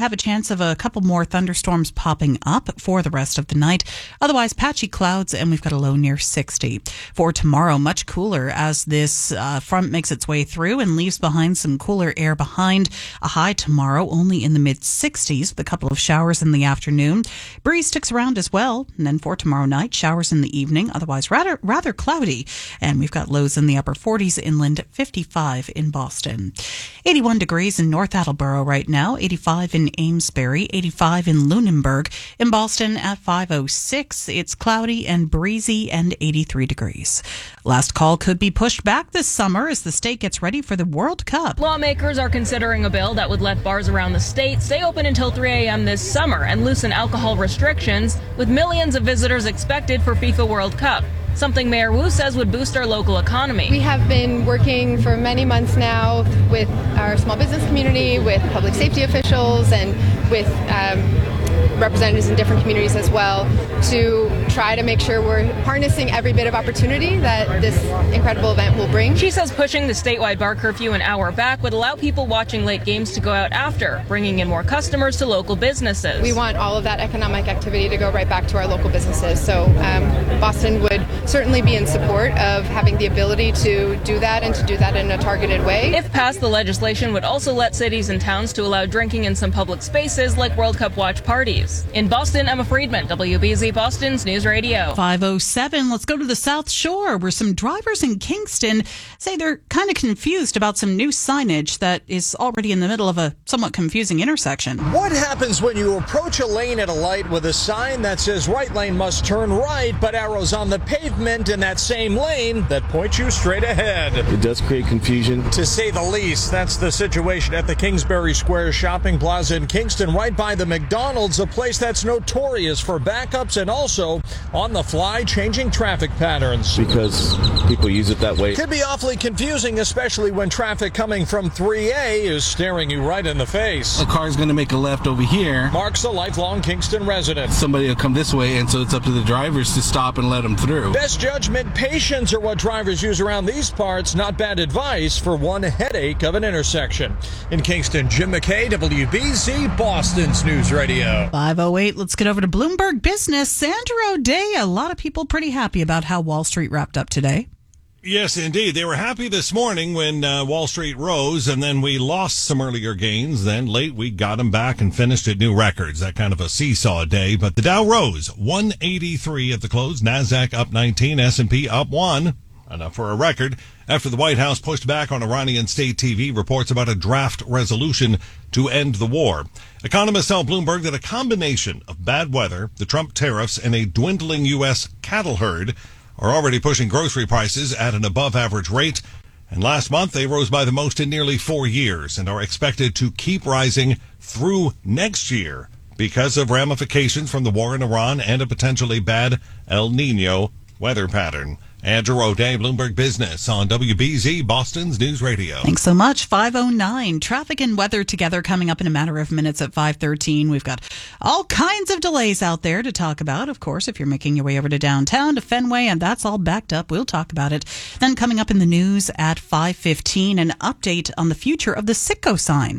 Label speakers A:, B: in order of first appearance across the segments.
A: have a chance of a couple more thunderstorms popping up for the rest of the night. Otherwise, patchy clouds, and we've got a low near 60. For tomorrow, much cooler as this front makes its way through and leaves behind some cooler air behind. A high tomorrow only in the mid-60s with a couple of showers in the afternoon. Breeze sticks around as well. And then for tomorrow night, showers in the evening, otherwise rather cloudy. And we've got lows in the upper 40s inland, 55 in Boston. 81 degrees in North Attleboro right now, 85 in Amesbury, 85 in Lunenburg. In Boston at 5:06, it's cloudy and breezy and 83 degrees. Last call could be pushed back this summer as the state gets ready for the World Cup.
B: Lawmakers are considering a bill that would let bars around the state stay open until 3 a.m. this summer and loosen alcohol restrictions, with millions of visitors expected for FIFA World Cup. Something Mayor Wu says would boost our local economy.
C: We have been working for many months now with our small business community, with public safety officials, and with representatives in different communities as well to try to make sure we're harnessing every bit of opportunity that this incredible event will bring.
B: She says pushing the statewide bar curfew an hour back would allow people watching late games to go out after, bringing in more customers to local businesses.
C: We want all of that economic activity to go right back to our local businesses. So Boston would certainly be in support of having the ability to do that and to do that in a targeted way.
B: If passed, the legislation would also let cities and towns to allow drinking in some public spaces like World Cup watch parties. In Boston, Emma Friedman, WBZ Boston's News Radio.
A: 5:07. Let's go to the South Shore, where some drivers in Kingston say they're kind of confused about some new signage that is already in the middle of a somewhat confusing intersection.
D: What happens when you approach a lane at a light with a sign that says right lane must turn right, but arrows on the pavement in that same lane that point you straight ahead?
E: It does create confusion,
D: to say the least. That's the situation at the Kingsbury Square Shopping Plaza in Kingston, right by the McDonald's, a place that's notorious for backups and also on the fly changing traffic patterns.
E: because people use it that way.
D: Could be awfully confusing, especially when traffic coming from 3A is staring you right in the face.
F: A car's going to make a left over here.
D: Mark's a lifelong Kingston resident.
F: Somebody will come this way, and so it's up to the drivers to stop and let them through.
D: Best judgment, patience are what drivers use around these parts. Not bad advice for one headache of an intersection. In Kingston, Jim McKay, WBZ, Boston's News Radio.
A: 5:08. Let's get over to Bloomberg Business. Sandra O'Day. A lot of people pretty happy about how Wall Street wrapped up today.
G: Yes, indeed. They were happy this morning when Wall Street rose, and then we lost some earlier gains. Then late we got them back and finished at new records. That kind of a seesaw day. But the Dow rose 183 at the close. NASDAQ up 19. S&P up 1. Enough for a record after the White House pushed back on Iranian state TV reports about a draft resolution to end the war. Economists tell Bloomberg that a combination of bad weather, the Trump tariffs, and a dwindling U.S. cattle herd are already pushing grocery prices at an above-average rate. And last month, they rose by the most in nearly 4 years and are expected to keep rising through next year because of ramifications from the war in Iran and a potentially bad El Nino weather pattern. Andrew O'Day, Bloomberg Business on WBZ, Boston's News Radio.
A: Thanks so much. 5:09. Traffic and weather together coming up in a matter of minutes at 5:13. We've got all kinds of delays out there to talk about. Of course, if you're making your way over to downtown, to Fenway, and that's all backed up, we'll talk about it. Then coming up in the news at 5:15, an update on the future of the Citgo sign.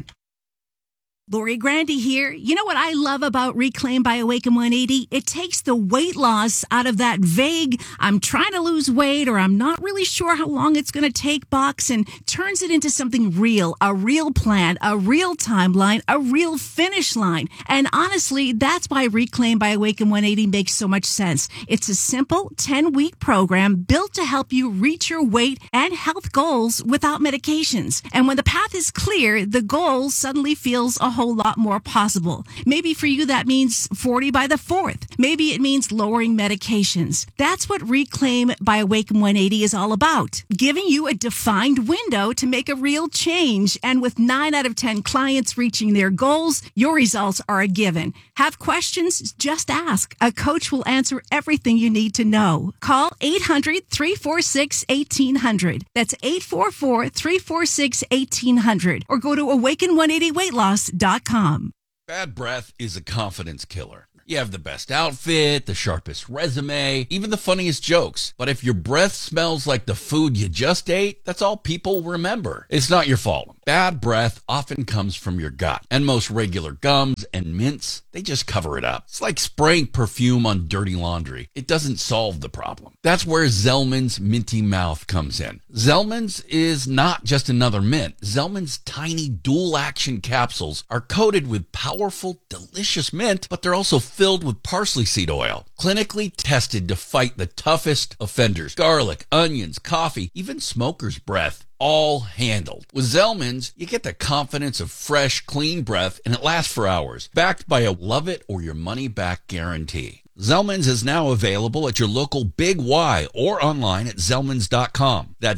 H: Lori Grandy here. You know what I love about Reclaim by Awaken 180? It takes the weight loss out of that vague, I'm trying to lose weight or I'm not really sure how long it's going to take box and turns it into something real, a real plan, a real timeline, a real finish line. And honestly, that's why Reclaim by Awaken 180 makes so much sense. It's a simple 10-week program built to help you reach your weight and health goals without medications. And when the path is clear, the goal suddenly feels a whole lot more possible. Maybe for you that means 40 by the 4th. Maybe it means lowering medications. That's what Reclaim by Awaken 180 is all about. Giving you a defined window to make a real change. And with 9 out of 10 clients reaching their goals, your results are a given. Have questions? Just ask. A coach will answer everything you need to know. Call 800-346-1800. That's 844-346-1800. Or go to awaken180weightloss.com.
I: Bad breath is a confidence killer. You have the best outfit, the sharpest resume, even the funniest jokes. But if your breath smells like the food you just ate, that's all people remember. It's not your fault. Bad breath often comes from your gut, and most regular gums and mints, they just cover it up. It's like spraying perfume on dirty laundry. It doesn't solve the problem. That's where Zellman's Minty Mouth comes in. Zellman's is not just another mint. Zellman's tiny dual-action capsules are coated with powerful, delicious mint, but they're also filled with parsley seed oil, clinically tested to fight the toughest offenders. Garlic, onions, coffee, even smoker's breath. All handled. With Zellman's, you get the confidence of fresh, clean breath, and it lasts for hours, backed by a love it or your money back guarantee. Zellman's is now available at your local Big Y or online at Zellmans.com. That's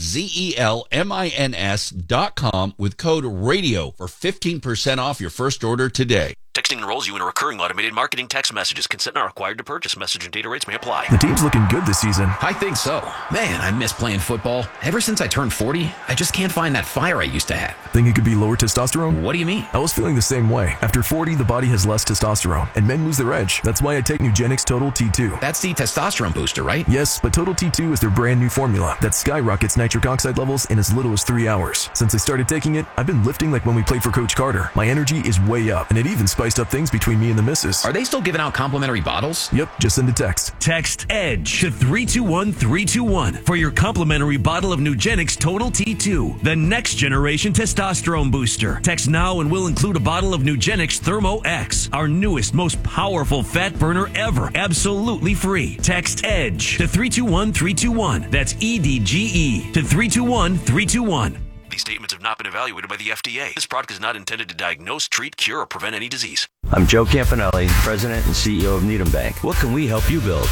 I: ZELMINS.com with code RADIO for 15% off your first order today.
J: Texting enrolls you in a recurring automated marketing text messages. Consent not required to purchase. Message and data rates may apply.
K: The team's looking good this season.
L: I think so. Man, I miss playing football. Ever since I turned 40, I just can't find that fire I used to have.
K: Think it could be lower testosterone?
L: What do you mean?
K: I was feeling the same way. After 40, the body has less testosterone, and men lose their edge. That's why I take Nugenix Total T2.
L: That's the testosterone booster, right?
K: Yes, but Total T2 is their brand new formula that skyrockets nitric oxide levels in as little as 3 hours. Since I started taking it, I've been lifting like when we played for Coach Carter. My energy is way up, and it even spiced up things between me and the missus.
L: Are they still giving out complimentary bottles?
K: Yep, just send a text.
M: Text EDGE to 321-321 for your complimentary bottle of Nugenix Total T2, the next generation testosterone booster. Text now and we'll include a bottle of Nugenix Thermo X, our newest, most powerful fat burner ever, absolutely free. Text EDGE to 321-321. That's EDGE to 321-321.
J: These statements have not been evaluated by the FDA. This product is not intended to diagnose, treat, cure, or prevent any disease.
N: I'm Joe Campanelli, President and CEO of Needham Bank. What can we help you build?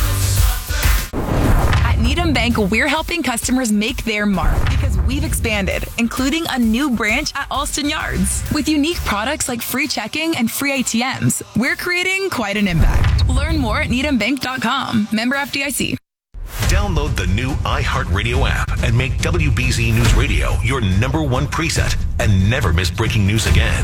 O: At Needham Bank, we're helping customers make their mark because we've expanded, including a new branch at Alston Yards. With unique products like free checking and free ATMs, we're creating quite an impact. Learn more at needhambank.com. Member FDIC.
P: Download the new iHeartRadio app and make WBZ News Radio your #1 preset and never miss breaking news again.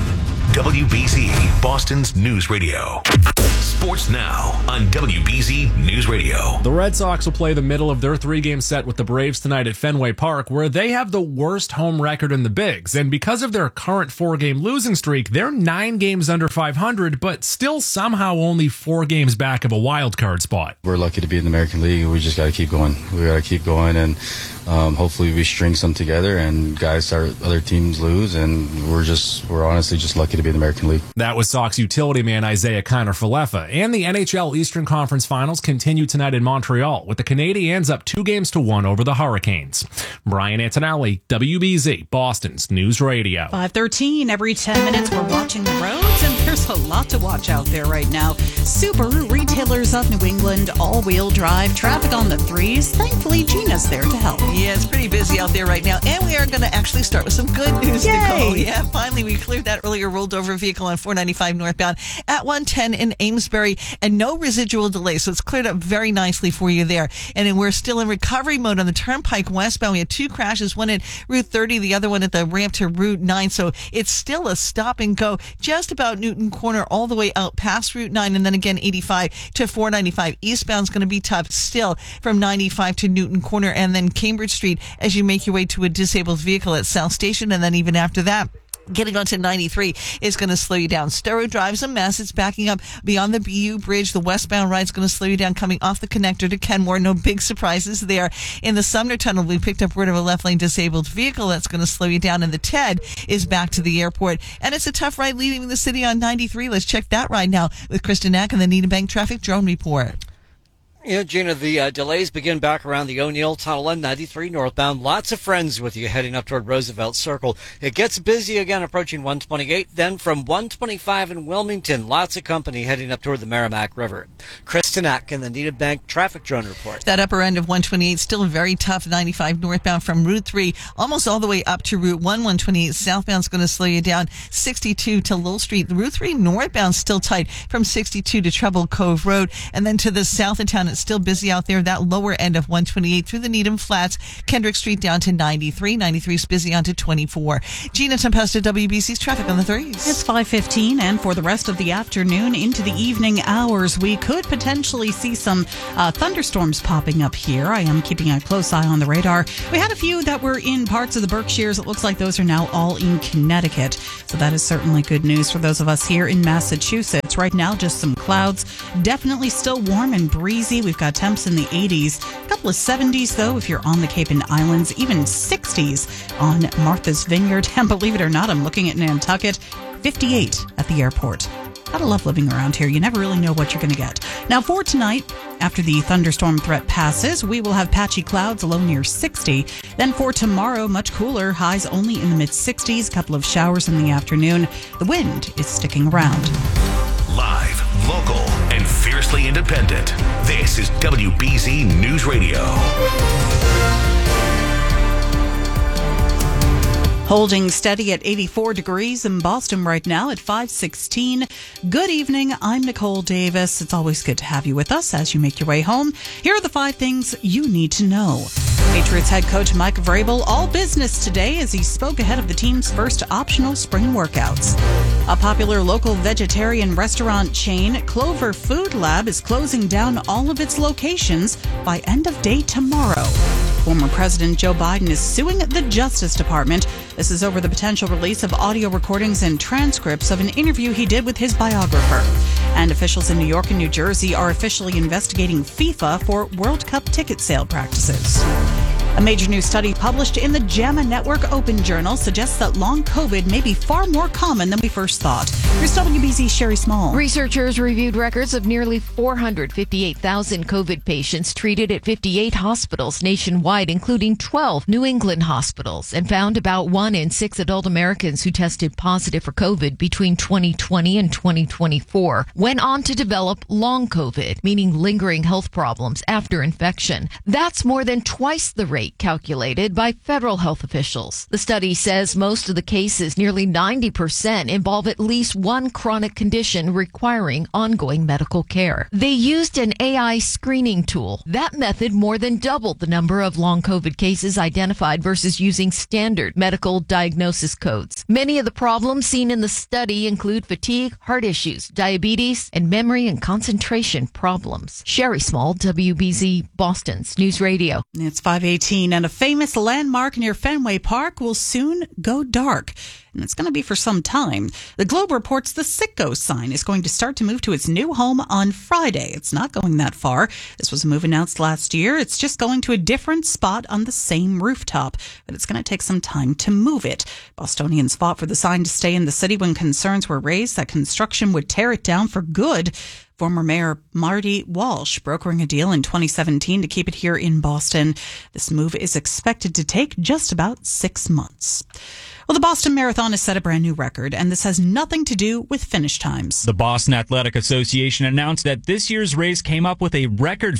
P: WBZ, Boston's News Radio. Sports now on WBZ News Radio.
Q: The Red Sox will play the middle of their 3-game set with the Braves tonight at Fenway Park, where they have the worst home record in the Bigs. And because of their current 4-game losing streak, they're 9 games under 500, but still somehow only 4 games back of a wild card spot.
R: We're lucky to be in the American League. We just got to keep going. We got to keep going, and hopefully we string some together and guys start, other teams lose, and we're honestly just lucky to be in the American League.
Q: That was Sox utility man Isaiah Kiner-Falefa. And the NHL Eastern Conference Finals continue tonight in Montreal, with the Canadiens up 2-1 over the Hurricanes. Brian Antonelli, WBZ, Boston's News Radio.
A: 5:13 every 10 minutes. We're watching the roads, and there's a lot to watch out there right now. Subaru retailers of New England, all-wheel drive, traffic on the 3s. Thankfully, Gina's there to help.
S: Yeah, it's pretty busy out there right now, and we are going to actually start with some good news,
A: Yay!
S: Nicole. Yeah, finally, we cleared that earlier rolled over vehicle on 495 northbound at 110 in Amesbury, and no residual delay, so it's cleared up very nicely for you there. And then we're still in recovery mode on the Turnpike westbound. We had 2 crashes, one at Route 30, the other one at the ramp to Route 9, so it's still a stop and go just about Newton Corner all the way out past Route 9, and then again 85 to 495. Eastbound's going to be tough still from 95 to Newton Corner, and then Cambridge Street as you make your way to a disabled vehicle at South Station, and then even after that, getting onto 93 is going to slow you down. Storrow Drive's a mess. It's backing up beyond the BU Bridge. The westbound ride's going to slow you down coming off the connector to Kenmore. No big surprises there. In the Sumner Tunnel, we picked up word of a left lane disabled vehicle that's going to slow you down. And the TED is back to the airport. And it's a tough ride leaving the city on 93. Let's check that ride now with Kristen Knack and the Needham Bank Traffic Drone Report.
T: Yeah, Gina, the delays begin back around the O'Neill Tunnel on 93 northbound. Lots of friends with you heading up toward Roosevelt Circle. It gets busy again approaching 128. Then from 125 in Wilmington, lots of company heading up toward the Merrimack River. Kristen Knack in the Needham Bank Traffic Drone Report.
S: That upper end of 128 still very tough. 95 northbound from Route 3 almost all the way up to Route 1. 128 southbound's going to slow you down. 62 to Lowell Street. Route 3 northbound still tight from 62 to Treble Cove Road. And then to the south of town It's still busy out there. That lower end of 128 through the Needham Flats. Kendrick Street down to 93. 93 is busy on to 24. Gina Tempesta, WBC's traffic on the 3s.
A: It's 5:15, and for the rest of the afternoon into the evening hours, we could potentially see some thunderstorms popping up here. I am keeping a close eye on the radar. We had a few that were in parts of the Berkshires. It looks like those are now all in Connecticut. So that is certainly good news for those of us here in Massachusetts. Right now, just some clouds. Definitely still warm and breezy. We've got temps in the 80s. A couple of 70s, though, if you're on the Cape and Islands. Even 60s on Martha's Vineyard. And believe it or not, I'm looking at Nantucket. 58 at the airport. Gotta love living around here. You never really know what you're going to get. Now, for tonight, after the thunderstorm threat passes, we will have patchy clouds, a low near 60. Then for tomorrow, much cooler, highs only in the mid-60s, a couple of showers in the afternoon. The wind is sticking around.
P: Live, local, and fiercely independent. This is WBZ News Radio.
A: Holding steady at 84 degrees in Boston right now at 5:16. Good evening. I'm Nicole Davis. It's always good to have you with us as you make your way home. Here are the 5 things you need to know. Patriots head coach Mike Vrabel all business today as he spoke ahead of the team's first optional spring workouts. A popular local vegetarian restaurant chain, Clover Food Lab, is closing down all of its locations by end of day tomorrow. Former President Joe Biden is suing the Justice Department. This is over the potential release of audio recordings and transcripts of an interview he did with his biographer. And officials in New York and New Jersey are officially investigating FIFA for World Cup ticket sale practices. A major new study published in the JAMA Network Open Journal suggests that long COVID may be far more common than we first thought. Here's WBZ's Sherry Small.
U: Researchers reviewed records of nearly 458,000 COVID patients treated at 58 hospitals nationwide, including 12 New England hospitals, and found about 1 in 6 adult Americans who tested positive for COVID between 2020 and 2024 went on to develop long COVID, meaning lingering health problems after infection. That's more than twice the rate calculated by federal health officials. The study says most of the cases, nearly 90%, involve at least one chronic condition requiring ongoing medical care. They used an AI screening tool. That method more than doubled the number of long COVID cases identified versus using standard medical diagnosis codes. Many of the problems seen in the study include fatigue, heart issues, diabetes, and memory and concentration problems. Sherry Small, WBZ Boston's News Radio.
A: It's 5:18, and a famous landmark near Fenway Park will soon go dark. And it's going to be for some time. The Globe reports the Citgo sign is going to start to move to its new home on Friday. It's not going that far. This was a move announced last year. It's just going to a different spot on the same rooftop, but it's going to take some time to move it. Bostonians fought for the sign to stay in the city when concerns were raised that construction would tear it down for good. Former Mayor Marty Walsh brokering a deal in 2017 to keep it here in Boston. This move is expected to take just about 6 months. Well, the Boston Marathon has set a brand new record, and this has nothing to do with finish times.
V: The Boston Athletic Association announced that this year's race came up with a record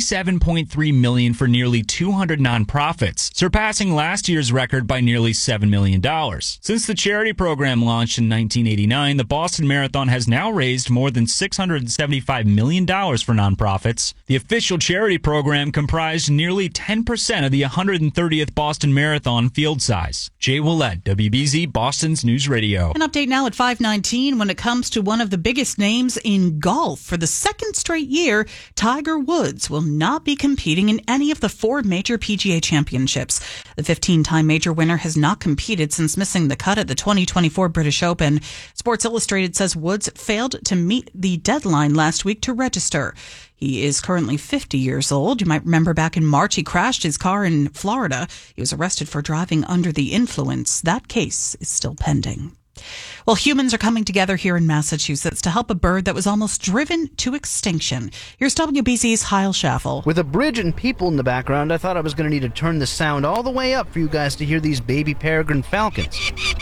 V: $57.3 million for nearly 200 nonprofits, surpassing last year's record by nearly $7 million. Since the charity program launched in 1989, the Boston Marathon has now raised more than $675 million for nonprofits. The official charity program comprised nearly 10% of the 130th Boston Marathon field size. Jay Willett, WBZ Boston's News Radio.
A: An update now at 5:19 when it comes to one of the biggest names in golf. For the second straight year, Tiger Woods will not be competing in any of the 4 major PGA championships. The 15-time major winner has not competed since missing the cut at the 2024 British Open. Sports Illustrated says Woods failed to meet the deadline last week to register. He is currently 50 years old. You might remember back in March, he crashed his car in Florida. He was arrested for driving under the influence. That case is still pending. Well, humans are coming together here in Massachusetts to help a bird that was almost driven to extinction. Here's WBZ's Heil Schaffel.
W: With a bridge and people in the background, I thought I was going to need to turn the sound all the way up for you guys to hear these baby peregrine falcons.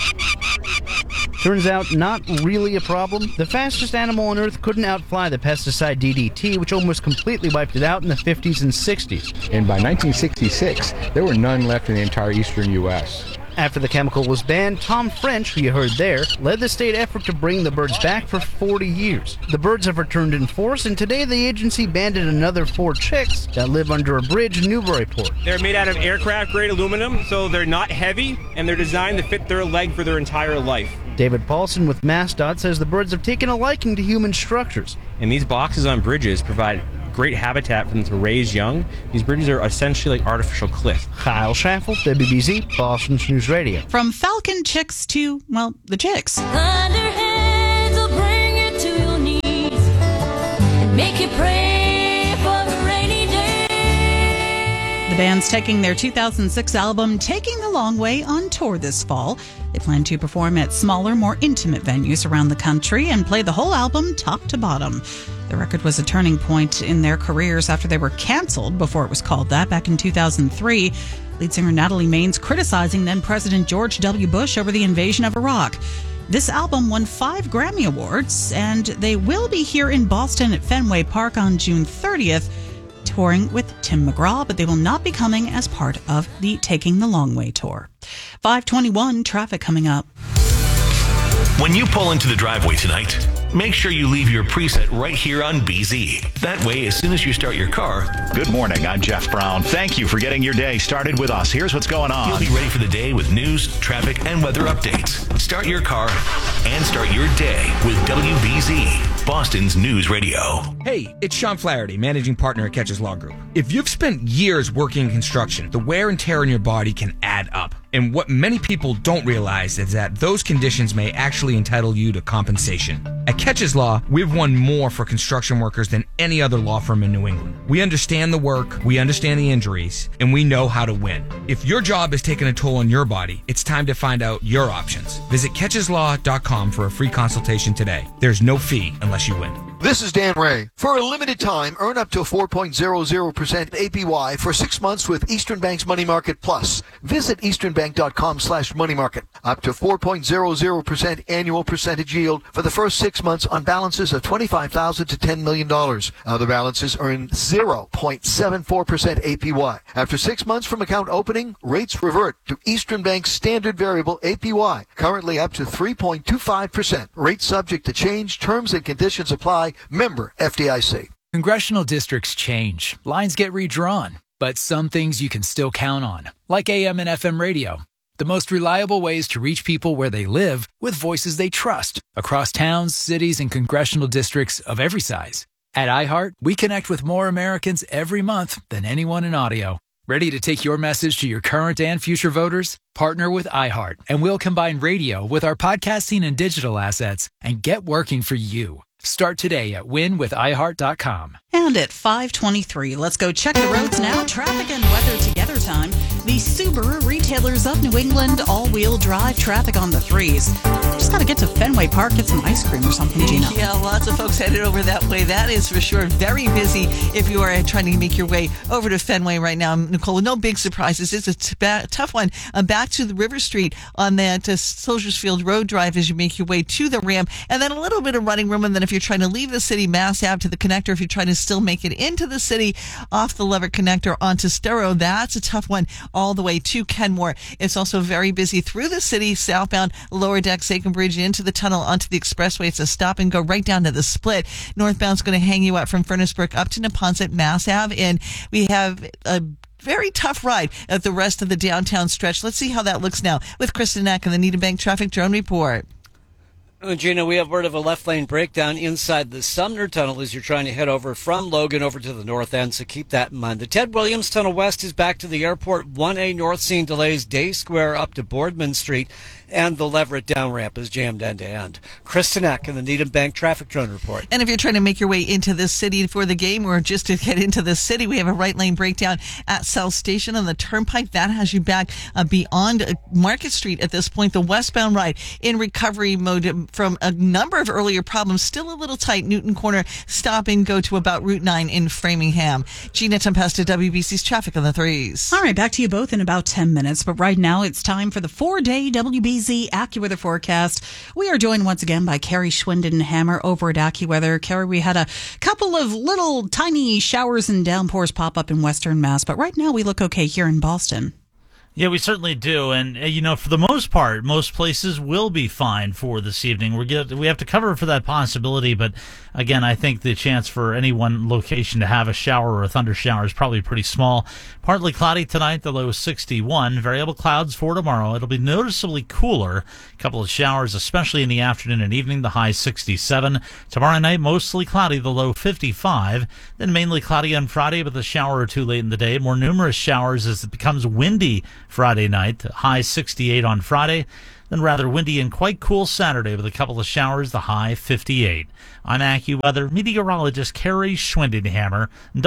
W: Turns out, not really a problem. The fastest animal on Earth couldn't outfly the pesticide DDT, which almost completely wiped it out in the 50s and 60s.
X: And by 1966, there were none left in the entire eastern U.S.
W: After the chemical was banned, Tom French, who you heard there, led the state effort to bring the birds back for 40 years. The birds have returned in force, and today the agency banded another 4 chicks that live under a bridge in Newburyport.
B: They're made out of aircraft-grade aluminum, so they're not heavy, and they're designed to fit their leg for their entire life.
W: David Paulson with MassDOT says the birds have taken a liking to human structures.
B: And these boxes on bridges provide great habitat for them to raise young. These bridges are essentially like artificial cliffs.
W: Kyle Schaffel, WBZ, Boston's News Radio.
A: From falcon chicks to, well, the chicks.
C: Underhands will bring you to your knees and make you pray for a rainy day.
A: The band's taking their 2006 album, Taking the Long Way, on tour this fall. They plan to perform at smaller, more intimate venues around the country and play the whole album top to bottom. The record was a turning point in their careers after they were canceled, before it was called that, back in 2003. Lead singer Natalie Maines criticizing then-President George W. Bush over the invasion of Iraq. This album won 5 Grammy Awards, and they will be here in Boston at Fenway Park on June 30th, touring with Tim McGraw, but they will not be coming as part of the Taking the Long Way tour. 5:21, traffic coming up.
P: When you pull into the driveway tonight, make sure you leave your preset right here on BZ. That way, as soon as you start your car...
E: Good morning, I'm Jeff Brown. Thank you for getting your day started with us. Here's what's going on.
P: You'll be ready for the day with news, traffic, and weather updates. Start your car and start your day with WBZ, Boston's News Radio.
X: Hey, it's Sean Flaherty, managing partner at Catches Law Group. If you've spent years working in construction, the wear and tear in your body can add up. And what many people don't realize is that those conditions may actually entitle you to compensation. At Catches Law, we've won more for construction workers than any other law firm in New England. We understand the work, we understand the injuries, and we know how to win. If your job is taking a toll on your body, it's time to find out your options. Visit catcheslaw.com for a free consultation today. There's no fee unless you win.
Y: This is Dan Ray. For a limited time, earn up to 4.00% APY for 6 months with Eastern Bank's Money Market Plus. Visit easternbank.com/moneymarket. Up to 4.00% annual percentage yield for the first 6 months on balances of $25,000 to $10 million. Other balances earn 0.74% APY. After 6 months from account opening, rates revert to Eastern Bank's standard variable APY, currently up to 3.25%. Rates subject to change. Terms and conditions apply. Member FDIC.
Z: Congressional districts change. Lines get redrawn. But some things you can still count on, like AM and FM radio. The most reliable ways to reach people where they live with voices they trust across towns, cities, and congressional districts of every size. At iHeart, we connect with more Americans every month than anyone in audio. Ready to take your message to your current and future voters? Partner with iHeart, and we'll combine radio with our podcasting and digital assets and get working for you. Start today at winwithiheart.com.
A: And at 5:23, let's go check the roads now. Traffic and weather together time. The Subaru retailers of New England, all-wheel drive traffic on the 3s. Just got to get to Fenway Park, get some ice cream or something, Gina.
S: Yeah, lots of folks headed over that way. That is for sure very busy if you are trying to make your way over to Fenway right now. Nicole, no big surprises. It's a tough one. Back to the River Street on that Soldiers Field Road Drive as you make your way to the ramp. And then a little bit of running room. And then if you're trying to leave the city, Mass Ave to the connector. If you're trying to still make it into the city off the Levitt connector onto Stero, that's a tough one all the way to Kenmore. It's also very busy through the city, southbound Lower Deck, Sagan Bridge into the tunnel onto the expressway. It's a stop and go right down to the split. Northbound's going to hang you up from Furnace Brook up to Neponset, Mass Ave. And we have a very tough ride at the rest of the downtown stretch. Let's see how that looks now with Kristen Eck and the Needham Bank Traffic Drone Report.
T: Gina, we have word of a left lane breakdown inside the Sumner Tunnel as you're trying to head over from Logan over to the north end, so keep that in mind. The Ted Williams Tunnel West is back to the airport. 1A north seeing delays Day Square up to Boardman Street, and the Leverett down ramp is jammed end to end. Kristen Eck in the Needham Bank Traffic Drone Report.
S: And if you're trying to make your way into this city for the game or just to get into the city, we have a right lane breakdown at South Station on the Turnpike. That has you back beyond Market Street at this point. The westbound ride in recovery mode from a number of earlier problems. Still a little tight. Newton Corner stop and go to about Route 9 in Framingham. Gina Tempesta, WBC's Traffic on the 3s.
A: All right, back to you both in about 10 minutes. But right now it's time for the 4-day WBC AccuWeather forecast. We are joined once again by Carrie Schwindenhammer over at AccuWeather. Carrie, we had a couple of little tiny showers and downpours pop up in Western Mass, but right now we look okay here in Boston.
D: Yeah, we certainly do. And, for the most part, most places will be fine for this evening. We have to cover for that possibility. But, again, I think the chance for any one location to have a shower or a thunder shower is probably pretty small. Partly cloudy tonight, the low is 61. Variable clouds for tomorrow. It'll be noticeably cooler. A couple of showers, especially in the afternoon and evening, the high 67. Tomorrow night, mostly cloudy, the low 55. Then mainly cloudy on Friday, but the shower or two late in the day. More numerous showers as it becomes windy Friday night, high 68 on Friday, then rather windy and quite cool Saturday with a couple of showers, the high 58. I'm AccuWeather meteorologist Carrie Schwindenhammer,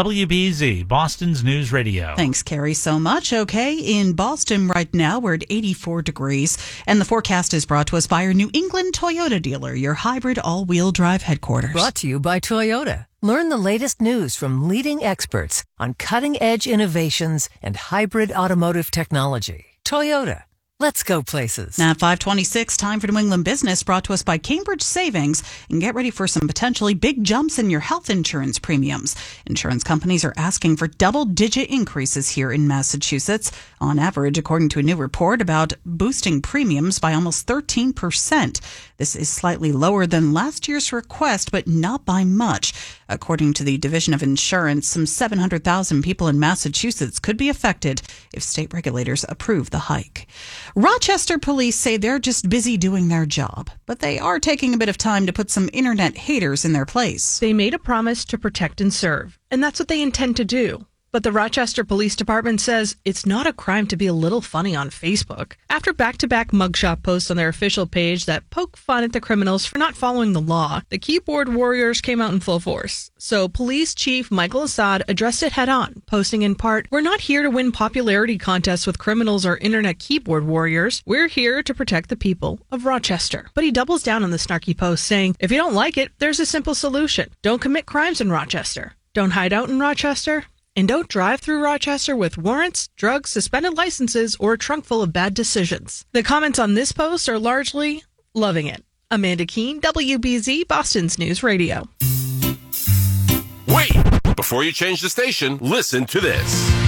D: WBZ, Boston's News Radio.
A: Thanks, Carrie, so much. Okay, in Boston right now, we're at 84 degrees, and the forecast is brought to us by your New England Toyota dealer, your hybrid all-wheel drive headquarters.
F: Brought to you by Toyota. Learn the latest news from leading experts on cutting-edge innovations and hybrid automotive technology. Toyota. Let's go places.
A: Now at 5:26, time for New England Business, brought to us by Cambridge Savings. And get ready for some potentially big jumps in your health insurance premiums. Insurance companies are asking for double-digit increases here in Massachusetts. On average, according to a new report about boosting premiums by almost 13%. This is slightly lower than last year's request, but not by much. According to the Division of Insurance, some 700,000 people in Massachusetts could be affected if state regulators approve the hike. Rochester police say they're just busy doing their job, but they are taking a bit of time to put some internet haters in their place.
G: They made a promise to protect and serve, and that's what they intend to do. But the Rochester Police Department says it's not a crime to be a little funny on Facebook. After back-to-back mugshot posts on their official page that poke fun at the criminals for not following the law, the keyboard warriors came out in full force. So Police Chief Michael Assad addressed it head-on, posting in part, "We're not here to win popularity contests with criminals or internet keyboard warriors. We're here to protect the people of Rochester." But he doubles down on the snarky post, saying, "If you don't like it, there's a simple solution. Don't commit crimes in Rochester. Don't hide out in Rochester. And don't drive through Rochester with warrants, drugs, suspended licenses, or a trunk full of bad decisions." The comments on this post are largely loving it. Amanda Keene, WBZ, Boston's News Radio.
H: Wait! Before you change the station, listen to this.